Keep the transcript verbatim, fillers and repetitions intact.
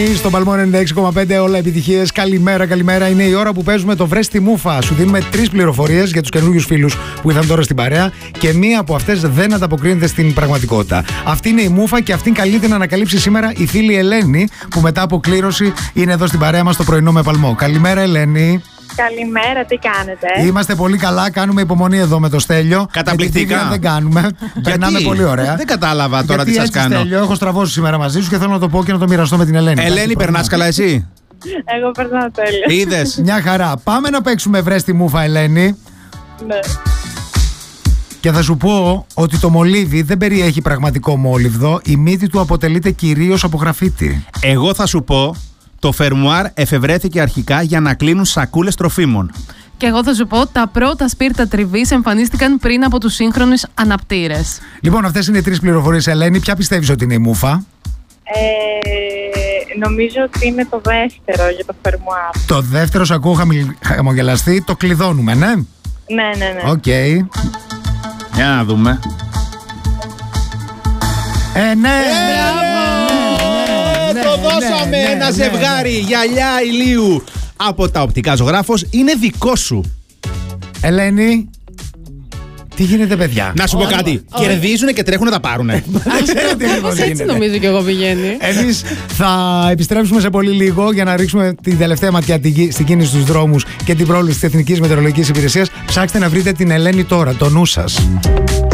Στον Παλμό ενενήντα έξι κόμμα πέντε, όλα επιτυχίες. Καλημέρα, καλημέρα. Είναι η ώρα που παίζουμε το βρες τη μούφα. Σου δίνουμε τρεις πληροφορίες για τους καινούριους φίλους που ήρθαν τώρα στην παρέα και μία από αυτές δεν ανταποκρίνεται στην πραγματικότητα. Αυτή είναι η μούφα και αυτήν καλείται να ανακαλύψει σήμερα η φίλη Ελένη, που μετά από κλήρωση είναι εδώ στην παρέα μας το πρωινό με Παλμό. Καλημέρα, Ελένη. Καλημέρα, τι κάνετε? Είμαστε πολύ καλά, κάνουμε υπομονή εδώ με το Στέλιο. Καταπληκτικά. Δεν κάνουμε. Περνάμε πολύ ωραία. Δεν κατάλαβα τώρα γιατί τι σας έτσι, κάνω. Στέλιο, έχω στραβώσει σήμερα μαζί σου και θέλω να το πω και να το μοιραστώ με την Ελένη. Ελένη, περνάς καλά εσύ? Εγώ περνάω τέλεια. Είδες? Μια χαρά. Πάμε να παίξουμε βρες τη μούφα, Ελένη. Ναι. Και θα σου πω ότι το μολύβι δεν περιέχει πραγματικό μόλιβδο. Η μύτη του αποτελείται κυρίως από γραφίτι. Εγώ θα σου πω, το φερμουάρ εφευρέθηκε αρχικά για να κλείνουν σακούλες τροφίμων. Και εγώ θα σου πω, τα πρώτα σπίρτα τριβής εμφανίστηκαν πριν από τους σύγχρονους αναπτήρες. Λοιπόν, αυτές είναι οι τρεις πληροφορίες, Ελένη. Ποια πιστεύεις ότι είναι η μούφα? Ε, νομίζω ότι είναι το δεύτερο για το φερμουάρ. Το δεύτερο, σ' ακούω χαμηλ- χαμογελαστή. Το κλειδώνουμε, ναι. Ναι, ναι, ναι. Οκ. Για να δούμε. Ε, ναι! Ε, το δώσαμε! Ένα ζευγάρι γυαλιά ηλίου από τα οπτικά Ζωγράφος είναι δικό σου. Ελένη, τι γίνεται, παιδιά? Να σου πω κάτι. Κερδίζουνε και τρέχουν να τα πάρουνε. Δεν ξέρω τι ακριβώς Έτσι γίνεται. νομίζω κι εγώ πηγαίνει. Εμείς θα επιστρέψουμε σε πολύ λίγο για να ρίξουμε την τελευταία ματιά στην κίνηση στους δρόμους και την πρόληψη της Εθνικής Μετεωρολογικής Υπηρεσίας. Ψάξτε να βρείτε την Ελένη τώρα, το νου σας.